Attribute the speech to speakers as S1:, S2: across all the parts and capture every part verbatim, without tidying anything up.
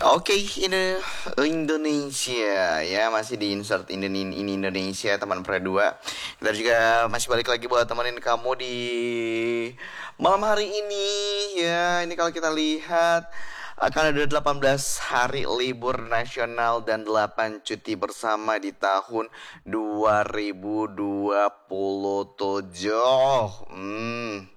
S1: Oke, ini Indonesia ya, masih di insert ini ini Indonesia teman Pre dua. Kita juga masih balik lagi buat temenin kamu di malam hari ini ya. Ini kalau kita lihat akan ada delapan belas hari libur nasional dan delapan cuti bersama di tahun dua ribu dua puluh tujuh. Hmm.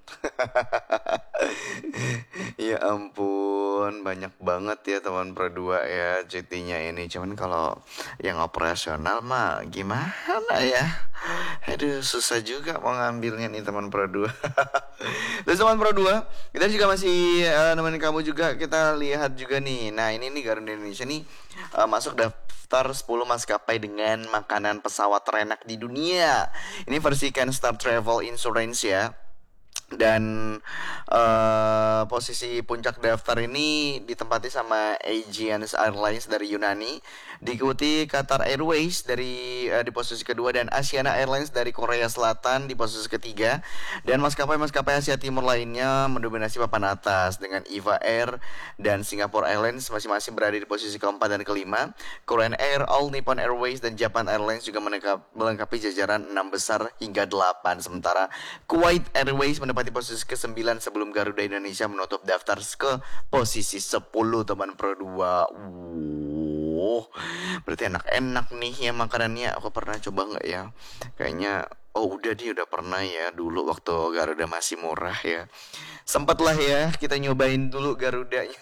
S1: Ya ampun, banyak banget ya teman Pro dua ya cutinya ini. Cuman kalau yang operasional mah gimana ya? Aduh, susah juga mau ngambilnya nih teman Pro dua. Terus teman Pro dua, kita juga masih uh, nemenin kamu juga. Kita lihat juga nih. Nah, ini nih Garuda Indonesia nih uh, masuk daftar sepuluh maskapai dengan makanan pesawat terenak di dunia. Ini versi Can Start Travel Insurance ya. Dan uh, posisi puncak daftar ini ditempati sama Aegean Airlines dari Yunani, diikuti Qatar Airways dari uh, di posisi kedua, dan Asiana Airlines dari Korea Selatan di posisi ketiga. Dan maskapai-maskapai Asia Timur lainnya mendominasi papan atas dengan Eva Air dan Singapore Airlines masing-masing berada di posisi keempat dan kelima. Korean Air, All Nippon Airways dan Japan Airlines juga melengkapi jajaran enam besar hingga delapan. Sementara Kuwait Airways mendapat di posisi kesembilan sebelum Garuda Indonesia menutup daftar ke posisi sepuluh teman Pro dua. Wow, berarti enak-enak nih ya makanannya. Aku pernah coba nggak ya? Kayaknya oh udah dia udah pernah ya dulu waktu Garuda masih murah ya. Sempat lah ya kita nyobain dulu Garudanya.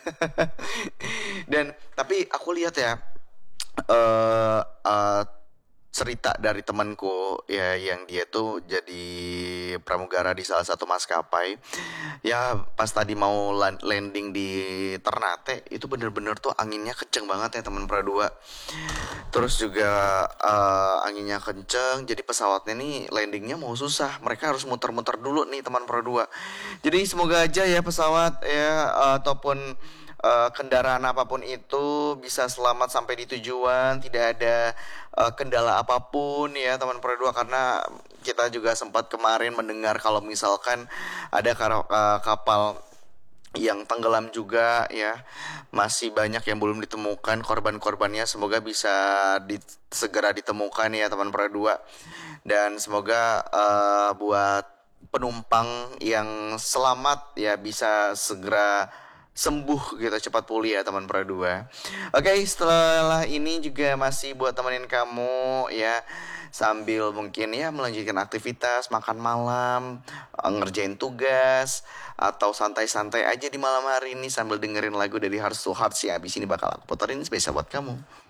S1: Dan tapi aku lihat ya uh, uh, cerita dari temanku ya yang dia tuh jadi pramugara di salah satu maskapai. Ya pas tadi mau landing di Ternate itu bener-bener tuh anginnya kenceng banget ya teman Pra dua. Terus juga uh, anginnya kenceng, jadi pesawatnya nih landingnya mau susah. Mereka harus muter-muter dulu nih teman Pro dua. Jadi semoga aja ya pesawat ya uh, ataupun uh, kendaraan apapun itu bisa selamat sampai di tujuan, tidak ada uh, kendala apapun ya teman Pro dua, karena kita juga sempat kemarin mendengar kalau misalkan ada kar- uh, kapal yang tenggelam juga ya, masih banyak yang belum ditemukan korban-korbannya. Semoga bisa di, segera ditemukan ya teman Pro dua, dan semoga uh, buat penumpang yang selamat ya bisa segera sembuh gitu, cepat pulih ya teman Pro dua. Oke, setelah ini juga masih buat temenin kamu ya, sambil mungkin ya melanjutkan aktivitas, makan malam, ngerjain tugas, atau santai-santai aja di malam hari ini sambil dengerin lagu dari Hearts to Hearts ya. Abis ini bakal aku puterin spesial buat kamu.